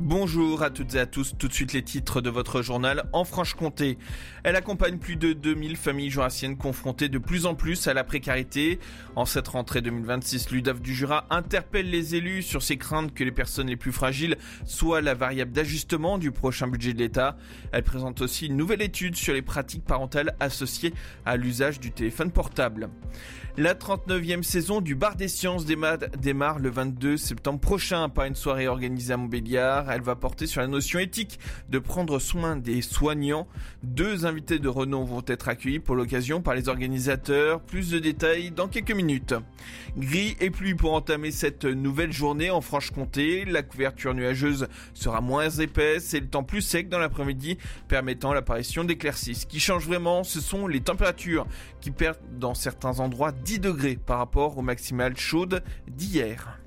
Bonjour à toutes et à tous, tout de suite les titres de votre journal en Franche-Comté. Elle accompagne plus de 2000 familles jurassiennes confrontées de plus en plus à la précarité. En cette rentrée 2026, l'UDAF du Jura interpelle les élus sur ses craintes que les personnes les plus fragiles soient la variable d'ajustement du prochain budget de l'État. Elle présente aussi une nouvelle étude sur les pratiques parentales associées à l'usage du téléphone portable. La 39e saison du Bar des Sciences démarre le 22 septembre prochain par une soirée organisée à Montbéliard. Elle va porter sur la notion éthique de prendre soin des soignants. 2 invités de renom vont être accueillis pour l'occasion par les organisateurs. Plus de détails dans quelques minutes. Gris et pluie pour entamer cette nouvelle journée en Franche-Comté. La couverture nuageuse sera moins épaisse et le temps plus sec dans l'après-midi, permettant l'apparition d'éclaircies. Ce qui change vraiment, ce sont les températures qui perdent dans certains endroits 10 degrés par rapport aux maximales chaudes d'hier.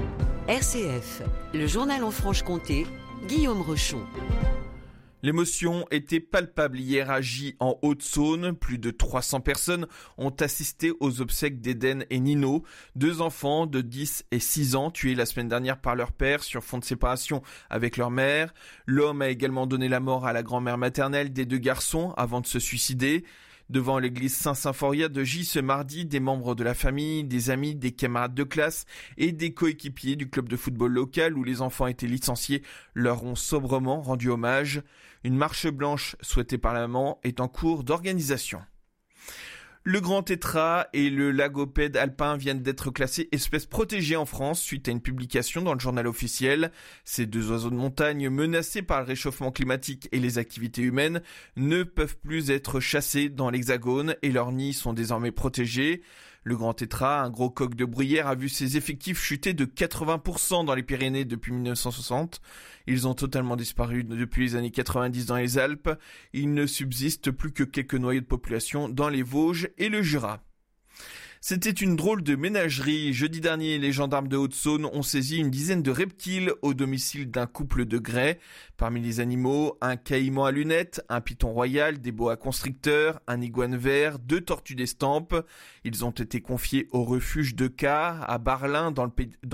RCF, le journal en Franche-Comté, Guillaume Rochon. L'émotion était palpable hier à Gy en Haute-Saône. Plus de 300 personnes ont assisté aux obsèques d'Eden et Nino, 2 enfants de 10 et 6 ans tués la semaine dernière par leur père sur fond de séparation avec leur mère. L'homme a également donné la mort à la grand-mère maternelle des 2 garçons avant de se suicider. Devant l'église Saint-Symphoria de Gy ce mardi, des membres de la famille, des amis, des camarades de classe et des coéquipiers du club de football local où les enfants étaient licenciés leur ont sobrement rendu hommage. Une marche blanche souhaitée par la maman est en cours d'organisation. Le grand tétras et le lagopède alpin viennent d'être classés espèces protégées en France suite à une publication dans le journal officiel. Ces 2 oiseaux de montagne menacés par le réchauffement climatique et les activités humaines ne peuvent plus être chassés dans l'Hexagone et leurs nids sont désormais protégés. Le grand tétras, un gros coq de bruyère, a vu ses effectifs chuter de 80% dans les Pyrénées depuis 1960. Ils ont totalement disparu depuis les années 90 dans les Alpes. Il ne subsiste plus que quelques noyaux de population dans les Vosges et le Jura. C'était une drôle de ménagerie. Jeudi dernier, les gendarmes de Haute-Saône ont saisi une dizaine de reptiles au domicile d'un couple de Grès. Parmi les animaux, un caïman à lunettes, un python royal, des boa constricteurs, un iguane vert, 2 tortues d'estampe. Ils ont été confiés au refuge de Car, à Barlin, dans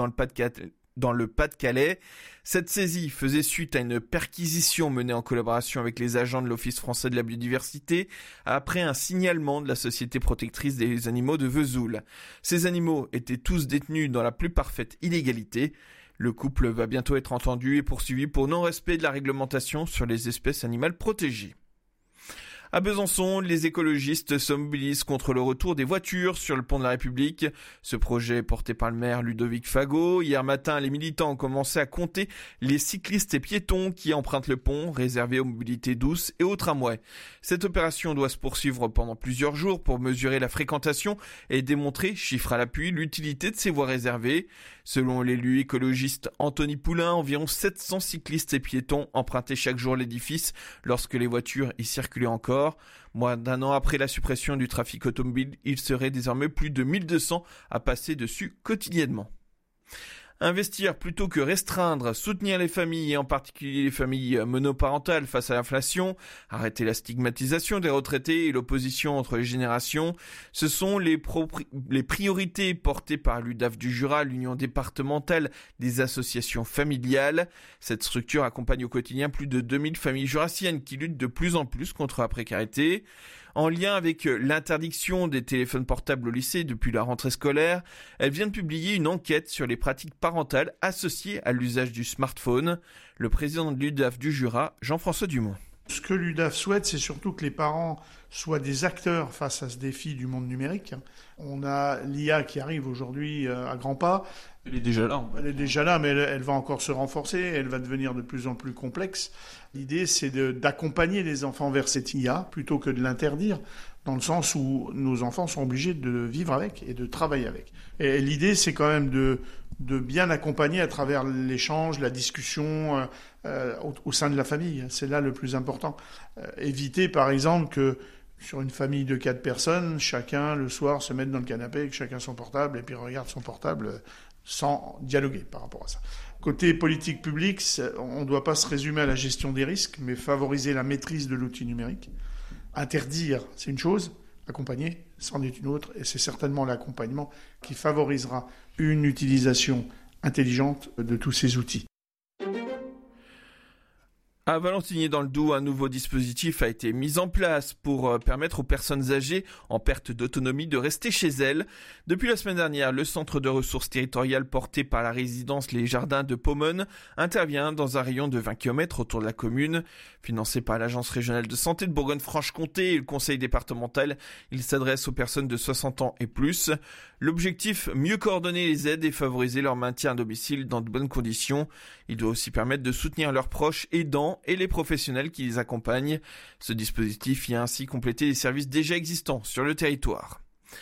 le Pas-de-Calais. Cette saisie faisait suite à une perquisition menée en collaboration avec les agents de l'Office français de la biodiversité après un signalement de la Société protectrice des animaux de Vesoul. Ces animaux étaient tous détenus dans la plus parfaite illégalité. Le couple va bientôt être entendu et poursuivi pour non-respect de la réglementation sur les espèces animales protégées. À Besançon, les écologistes se mobilisent contre le retour des voitures sur le pont de la République. Ce projet est porté par le maire Ludovic Fagot. Hier matin, les militants ont commencé à compter les cyclistes et piétons qui empruntent le pont, réservé aux mobilités douces et aux tramways. Cette opération doit se poursuivre pendant plusieurs jours pour mesurer la fréquentation et démontrer, chiffre à l'appui, l'utilité de ces voies réservées. Selon l'élu écologiste Anthony Poulain, environ 700 cyclistes et piétons empruntaient chaque jour l'édifice lorsque les voitures y circulaient encore. Moins d'1 an après la suppression du trafic automobile, il serait désormais plus de 1200 à passer dessus quotidiennement. Investir plutôt que restreindre, soutenir les familles et en particulier les familles monoparentales face à l'inflation, arrêter la stigmatisation des retraités et l'opposition entre les générations, ce sont les priorités portées par l'UDAF du Jura, l'Union départementale des associations familiales. Cette structure accompagne au quotidien plus de 2000 familles jurassiennes qui luttent de plus en plus contre la précarité. En lien avec l'interdiction des téléphones portables au lycée depuis la rentrée scolaire, elle vient de publier une enquête sur les pratiques parentales associées à l'usage du smartphone. Le président de l'UDAF du Jura, Jean-François Dumont. Ce que l'UDAF souhaite, c'est surtout que les parents soient des acteurs face à ce défi du monde numérique. On a l'IA qui arrive aujourd'hui à grands pas. Elle est déjà là. Elle est déjà là, mais elle va encore se renforcer, elle va devenir de plus en plus complexe. L'idée, c'est d'accompagner les enfants vers cette IA plutôt que de l'interdire, dans le sens où nos enfants sont obligés de vivre avec et de travailler avec. Et l'idée, c'est quand même de bien accompagner à travers l'échange, la discussion au sein de la famille. C'est là le plus important. Éviter, par exemple, que sur une famille de 4 personnes, chacun, le soir, se mette dans le canapé avec chacun son portable et puis regarde son portable sans dialoguer par rapport à ça. Côté politique publique, on ne doit pas se résumer à la gestion des risques, mais favoriser la maîtrise de l'outil numérique. Interdire, c'est une chose, accompagner, c'en est une autre, et c'est certainement l'accompagnement qui favorisera une utilisation intelligente de tous ces outils. À Valentigney dans le Doubs, un nouveau dispositif a été mis en place pour permettre aux personnes âgées en perte d'autonomie de rester chez elles. Depuis la semaine dernière, le centre de ressources territoriales porté par la résidence Les Jardins de Pomone intervient dans un rayon de 20 km autour de la commune. Financé par l'Agence régionale de santé de Bourgogne-Franche-Comté et le conseil départemental, il s'adresse aux personnes de 60 ans et plus. L'objectif, mieux coordonner les aides et favoriser leur maintien à domicile dans de bonnes conditions. Il doit aussi permettre de soutenir leurs proches aidants et les professionnels qui les accompagnent. Ce dispositif vient ainsi compléter les services déjà existants sur le territoire.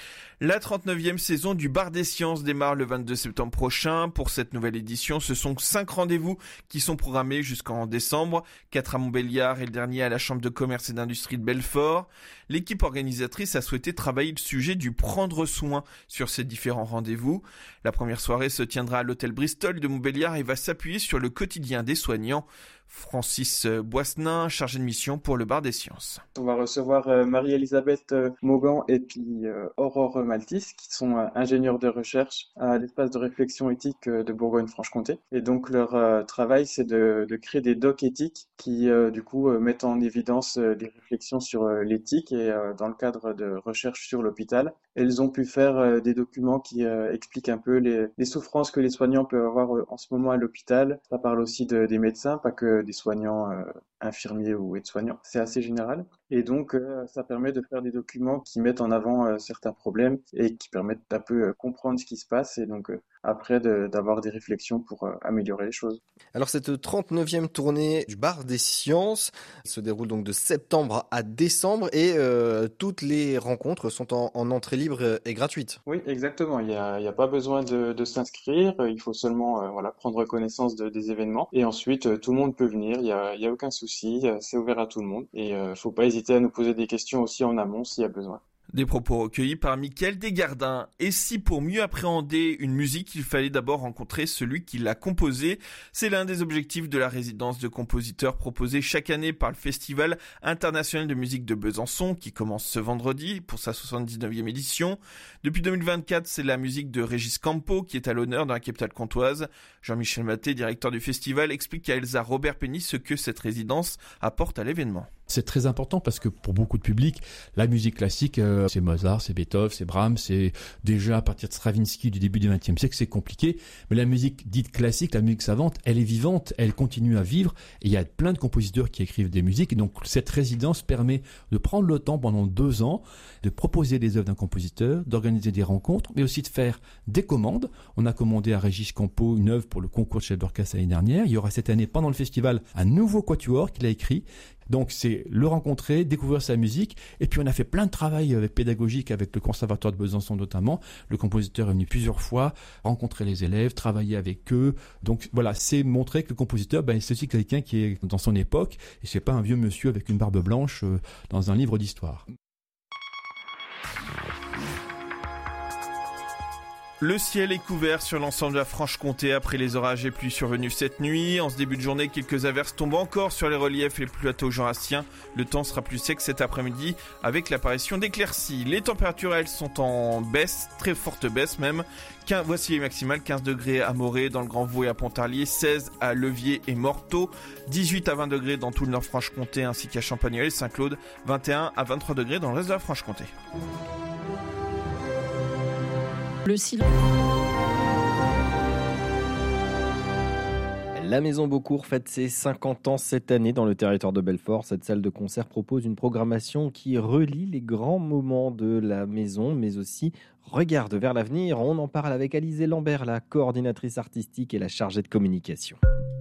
La 39e saison du Bar des Sciences démarre le 22 septembre prochain. Pour cette nouvelle édition, ce sont 5 rendez-vous qui sont programmés jusqu'en décembre. 4 à Montbéliard et le dernier à la Chambre de commerce et d'industrie de Belfort. L'équipe organisatrice a souhaité travailler le sujet du prendre soin sur ces différents rendez-vous. La première soirée se tiendra à l'hôtel Bristol de Montbéliard et va s'appuyer sur le quotidien des soignants. Francis Boissenin, chargé de mission pour le Bar des Sciences. On va recevoir Marie-Elisabeth Maugan et puis Aurore Maltis, qui sont ingénieurs de recherche à l'espace de réflexion éthique de Bourgogne-Franche-Comté. Et donc leur travail, c'est de créer des docs éthiques qui du coup mettent en évidence des réflexions sur l'éthique et dans le cadre de recherche sur l'hôpital. Elles ont pu faire des documents qui expliquent un peu les souffrances que les soignants peuvent avoir en ce moment à l'hôpital. Ça parle aussi des médecins, pas que des soignants infirmiers ou aides-soignants. C'est assez général. Et donc, ça permet de faire des documents qui mettent en avant certains problèmes et qui permettent d'un peu comprendre ce qui se passe et donc après d'avoir des réflexions pour améliorer les choses. Alors cette 39e tournée du Bar des Sciences se déroule donc de septembre à décembre et toutes les rencontres sont en entrée libre et gratuite. Oui, exactement. Il y a pas besoin de s'inscrire. Il faut seulement prendre connaissance des événements et ensuite tout le monde peut venir. Il y a aucun souci. C'est ouvert à tout le monde et faut pas hésiter à nous poser des questions aussi en amont s'il y a besoin. Des propos recueillis par Mickaël Desgardins. Et si pour mieux appréhender une musique, il fallait d'abord rencontrer celui qui l'a composée, c'est l'un des objectifs de la résidence de compositeurs proposée chaque année par le Festival international de musique de Besançon, qui commence ce vendredi pour sa 79e édition. Depuis 2024, c'est la musique de Régis Campo qui est à l'honneur dans la capitale comtoise. Jean-Michel Maté, directeur du festival, explique à Elsa Robert-Penny ce que cette résidence apporte à l'événement. C'est très important parce que pour beaucoup de publics, la musique classique, c'est Mozart, c'est Beethoven, c'est Brahms, c'est déjà à partir de Stravinsky du début du XXe siècle, c'est compliqué. Mais la musique dite classique, la musique savante, elle est vivante, elle continue à vivre. Et il y a plein de compositeurs qui écrivent des musiques. Et donc cette résidence permet de prendre le temps pendant 2 ans, de proposer des œuvres d'un compositeur, d'organiser des rencontres, mais aussi de faire des commandes. On a commandé à Régis Campo une œuvre pour le concours de chef d'orchestre l'année dernière. Il y aura cette année, pendant le festival, un nouveau quatuor qu'il a écrit. Donc c'est le rencontrer, découvrir sa musique. Et puis on a fait plein de travail pédagogique avec le Conservatoire de Besançon notamment. Le compositeur est venu plusieurs fois rencontrer les élèves, travailler avec eux. Donc voilà, c'est montrer que le compositeur, c'est aussi quelqu'un qui est dans son époque. Et c'est pas un vieux monsieur avec une barbe blanche dans un livre d'histoire. Le ciel est couvert sur l'ensemble de la Franche-Comté après les orages et pluies survenus cette nuit. En ce début de journée, quelques averses tombent encore sur les reliefs et les plateaux jurassiens. Le temps sera plus sec cet après-midi avec l'apparition d'éclaircies. Les températures, elles, sont en baisse, très forte baisse même. Voici les maximales, 15 degrés à Morée, dans le Grand Vaud et à Pontarlier, 16 à Levier et Morteau, 18 à 20 degrés dans tout le Nord-Franche-Comté ainsi qu'à Champagnole et Saint-Claude, 21 à 23 degrés dans le reste de la Franche-Comté. Le silence. La Maison Beaucourt fête ses 50 ans cette année dans le territoire de Belfort. Cette salle de concert propose une programmation qui relie les grands moments de la maison, mais aussi regarde vers l'avenir. On en parle avec Alizée Lambert, la coordinatrice artistique et la chargée de communication.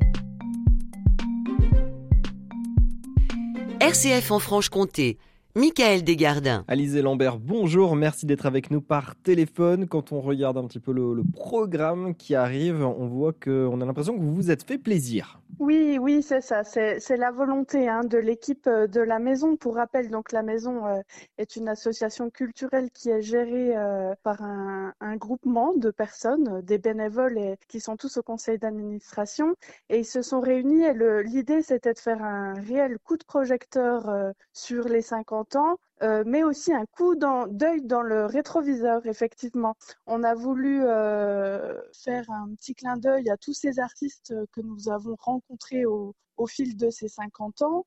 RCF en Franche-Comté. Mickaël Desgardins. Alizée Lambert, bonjour, merci d'être avec nous par téléphone. Quand on regarde un petit peu le programme qui arrive, on voit qu'on a l'impression que vous vous êtes fait plaisir. Oui, c'est ça. C'est la volonté de l'équipe de la maison. Pour rappel, donc la maison est une association culturelle qui est gérée par un groupement de personnes, des bénévoles qui sont tous au conseil d'administration. Et ils se sont réunis et l'idée, c'était de faire un réel coup de projecteur sur les 50 ans mais aussi un coup d'œil dans le rétroviseur, effectivement. On a voulu faire un petit clin d'œil à tous ces artistes que nous avons rencontrés au fil de ces 50 ans,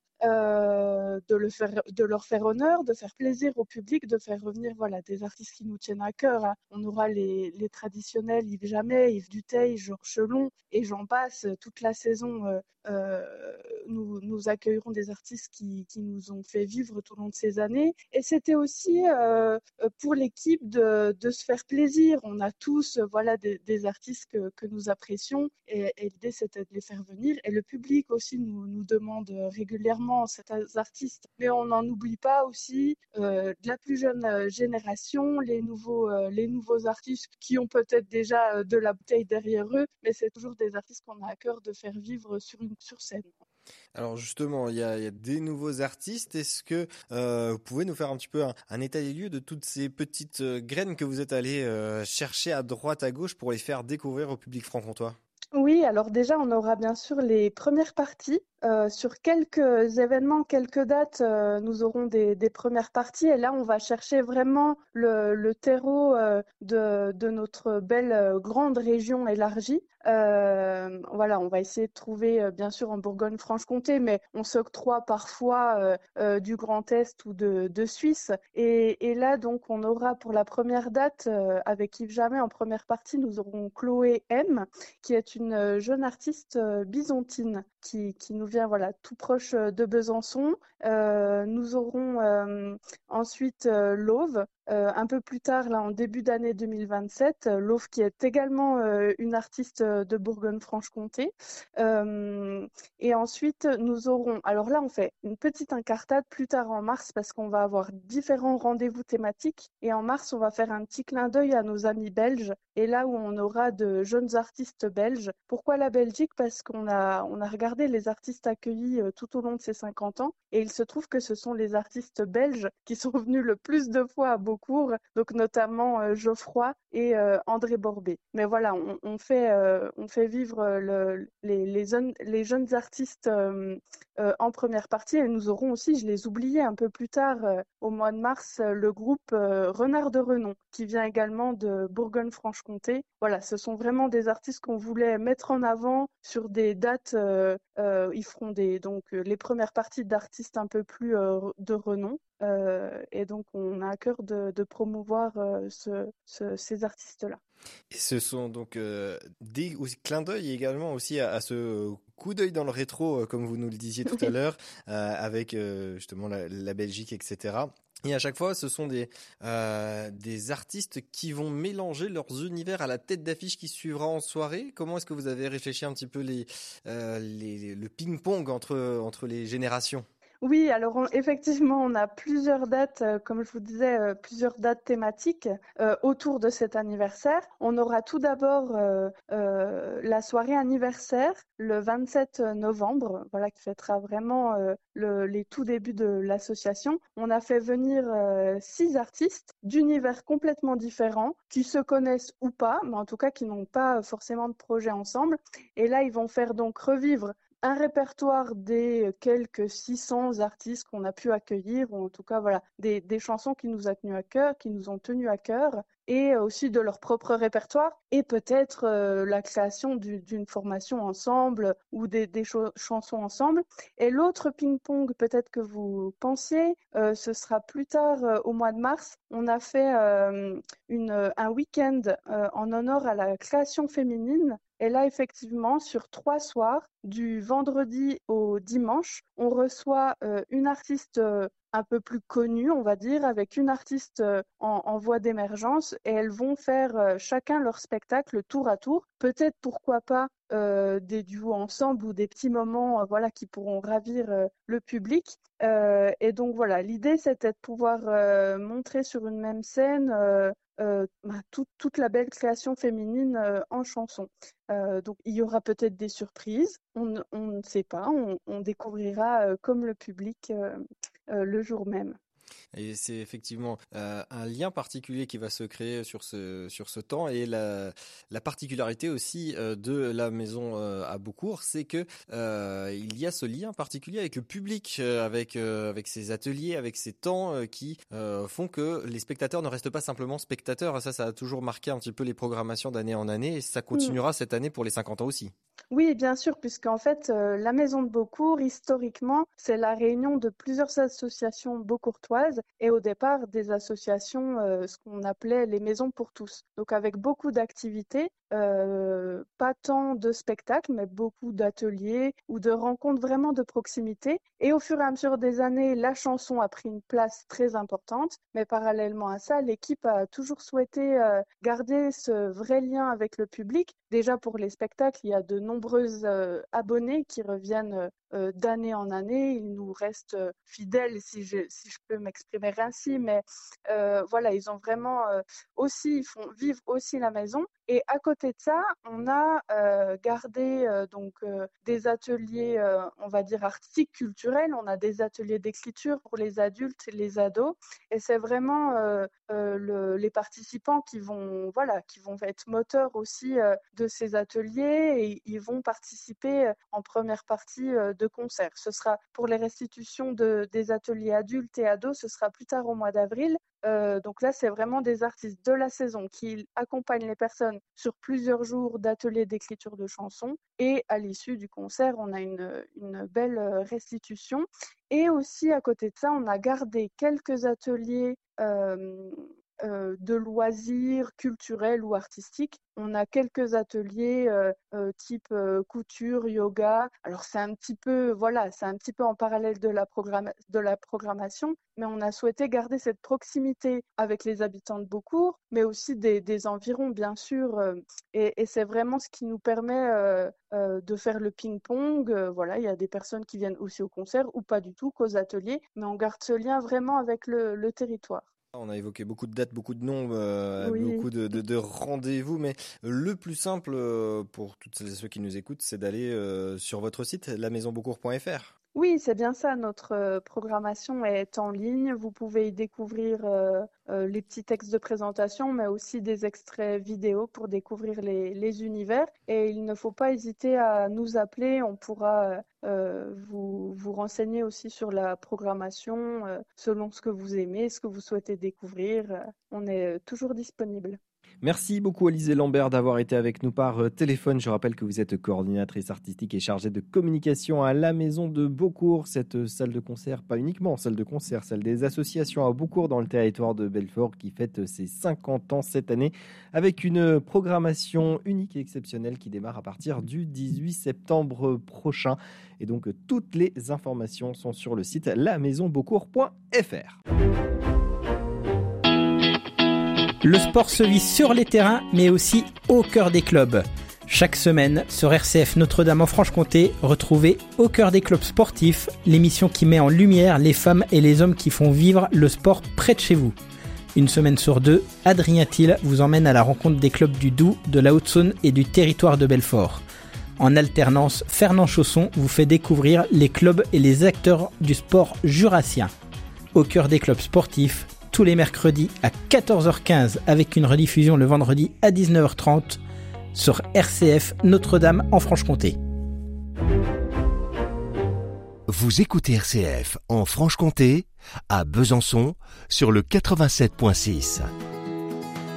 de leur faire honneur, de faire plaisir au public, de faire revenir des artistes qui nous tiennent à cœur, hein. On aura les traditionnels Yves Jamais, Yves Duteil, Georges Chelon et j'en passe. Toute la saison, nous accueillerons des artistes qui nous ont fait vivre tout au long de ces années. Et c'était aussi pour l'équipe de se faire plaisir. On a tous des artistes que nous apprécions et l'idée c'était de les faire venir. Et le public aussi nous demande régulièrement ces artistes. Mais on n'en oublie pas aussi de la plus jeune génération, les nouveaux artistes qui ont peut-être déjà de la bouteille derrière eux, mais c'est toujours des artistes qu'on a à cœur de faire vivre sur scène. Alors justement, il y a des nouveaux artistes. Est-ce que vous pouvez nous faire un petit peu un état des lieux de toutes ces petites graines que vous êtes allés chercher à droite, à gauche pour les faire découvrir au public franc-comtois? Oui, alors déjà, on aura bien sûr les premières parties. Sur quelques événements, quelques dates, nous aurons des premières parties. Et là, on va chercher vraiment le terreau de notre belle grande région élargie. On va essayer de trouver, bien sûr, en Bourgogne-Franche-Comté, mais on s'octroie parfois du Grand Est ou de Suisse. Et là, donc, on aura pour la première date, avec Yves Jamais, en première partie, nous aurons Chloé M, qui est une jeune artiste byzantine qui nous vient tout proche de Besançon. Nous aurons ensuite Lauve, un peu plus tard, là, en début d'année 2027, Lauve qui est également une artiste de Bourgogne-Franche-Comté. Et ensuite, nous aurons, alors là, on fait une petite incartade plus tard en mars parce qu'on va avoir différents rendez-vous thématiques. Et en mars, on va faire un petit clin d'œil à nos amis belges. Et là où on aura de jeunes artistes belges. Pourquoi la Belgique? Parce qu'on a regardé les artistes accueillis tout au long de ces 50 ans. Et il se trouve que ce sont les artistes belges qui sont venus le plus de fois à Beaucourt, donc notamment Geoffroy et André Borbet. Mais voilà, on fait vivre les jeunes artistes en première partie. Et nous aurons aussi, je les oubliais un peu plus tard, au mois de mars, le groupe Renard de Renom, qui vient également de Bourgogne-Franche-Comté. Voilà, ce sont vraiment des artistes qu'on voulait mettre en avant sur des dates. Ils feront les premières parties d'artistes un peu plus de renom. Et donc, on a à cœur de promouvoir ces artistes-là. Et ce sont donc des clins d'œil également aussi à ce coup d'œil dans le rétro, comme vous nous le disiez tout à l'heure, avec justement la Belgique, etc. Et à chaque fois, ce sont des artistes qui vont mélanger leurs univers à la tête d'affiche qui suivra en soirée. Comment est-ce que vous avez réfléchi un petit peu le ping-pong entre les générations? Oui, alors effectivement, on a plusieurs dates, comme je vous disais, plusieurs dates thématiques autour de cet anniversaire. On aura tout d'abord la soirée anniversaire le 27 novembre, qui fêtera vraiment les tout débuts de l'association. On a fait venir 6 artistes d'univers complètement différents, qui se connaissent ou pas, mais en tout cas qui n'ont pas forcément de projet ensemble. Et là, ils vont faire donc revivre un répertoire des quelques 600 artistes qu'on a pu accueillir, ou en tout cas des chansons qui nous ont tenus à cœur, et aussi de leur propre répertoire, et peut-être la création d'une formation ensemble ou des chansons ensemble. Et l'autre ping-pong peut-être que vous pensiez, ce sera plus tard au mois de mars. On a fait un week-end en honneur à la création féminine. Et là, effectivement, sur 3 soirs, du vendredi au dimanche, on reçoit une artiste un peu plus connue, on va dire, avec une artiste en voie d'émergence, et elles vont faire chacun leur spectacle tour à tour. Peut-être, pourquoi pas, des duos ensemble ou des petits moments qui pourront ravir le public. Et donc voilà, l'idée, c'était de pouvoir montrer sur une même scène toute la belle création féminine en chanson. Donc il y aura peut-être des surprises, on ne sait pas, on découvrira comme le public le jour même. Et c'est effectivement un lien particulier qui va se créer sur ce temps. Et la particularité aussi de la maison à Beaucourt, c'est que il y a ce lien particulier avec le public, avec ces ateliers, avec ces temps qui font que les spectateurs ne restent pas simplement spectateurs. Ça a toujours marqué un petit peu les programmations d'année en année, et ça continuera cette année pour les 50 ans aussi. Oui, bien sûr, puisqu'en fait, la maison de Beaucourt, historiquement, c'est la réunion de plusieurs associations beaucourtoises et au départ des associations, ce qu'on appelait les maisons pour tous. Donc avec beaucoup d'activités, pas tant de spectacles, mais beaucoup d'ateliers ou de rencontres vraiment de proximité. Et au fur et à mesure des années, la chanson a pris une place très importante, mais parallèlement à ça, l'équipe a toujours souhaité garder ce vrai lien avec le public. Déjà pour les spectacles, il y a de nombreux abonnés qui reviennent d'année en année. Ils nous restent fidèles, si je peux m'exprimer ainsi, mais voilà, ils ont vraiment ils font vivre aussi la maison. Et à côté de ça, on a gardé des ateliers, on va dire artistiques, culturels. On a des ateliers d'écriture pour les adultes et les ados. Et c'est vraiment les participants qui vont être moteurs aussi de ces ateliers, et ils vont participer en première partie de concert. Ce sera pour les restitutions des ateliers adultes et ados, ce sera plus tard au mois d'avril. Donc là, c'est vraiment des artistes de la saison qui accompagnent les personnes sur plusieurs jours d'ateliers d'écriture de chansons. Et à l'issue du concert, on a une belle restitution. Et aussi, à côté de ça, on a gardé quelques ateliers de loisirs culturels ou artistiques. On a quelques ateliers type couture, yoga. Alors c'est un petit peu en parallèle de la programmation, mais on a souhaité garder cette proximité avec les habitants de Beaucourt, mais aussi des environs bien sûr. Et c'est vraiment ce qui nous permet de faire le ping-pong. Il y a des personnes qui viennent aussi au concert ou pas du tout qu'aux ateliers, mais on garde ce lien vraiment avec le territoire. On a évoqué beaucoup de dates, beaucoup de noms, Oui. beaucoup de rendez-vous, mais le plus simple pour toutes celles et ceux qui nous écoutent, c'est d'aller sur votre site, lamaisonbeaucourt.fr. Oui, c'est bien ça. Notre programmation est en ligne. Vous pouvez y découvrir les petits textes de présentation, mais aussi des extraits vidéo pour découvrir les univers. Et il ne faut pas hésiter à nous appeler. On pourra vous renseigner aussi sur la programmation selon ce que vous aimez, ce que vous souhaitez découvrir. On est toujours disponible. Merci beaucoup Alizée Lambert d'avoir été avec nous par téléphone. Je rappelle que vous êtes coordinatrice artistique et chargée de communication à la Maison de Beaucourt, cette salle de concert, pas uniquement salle de concert, celle des associations à Beaucourt dans le territoire de Belfort qui fête ses 50 ans cette année avec une programmation unique et exceptionnelle qui démarre à partir du 18 septembre prochain. Et donc toutes les informations sont sur le site lamaisonbeaucourt.fr. Le sport se vit sur les terrains, mais aussi au cœur des clubs. Chaque semaine, sur RCF Notre-Dame en Franche-Comté, retrouvez Au cœur des clubs sportifs, l'émission qui met en lumière les femmes et les hommes qui font vivre le sport près de chez vous. Une semaine sur deux, Adrien Thiel vous emmène à la rencontre des clubs du Doubs, de la Haute-Saône et du territoire de Belfort. En alternance, Fernand Chausson vous fait découvrir les clubs et les acteurs du sport jurassien. Au cœur des clubs sportifs, tous les mercredis à 14h15 avec une rediffusion le vendredi à 19h30 sur RCF Notre-Dame en Franche-Comté. Vous écoutez RCF en Franche-Comté, à Besançon, sur le 87.6.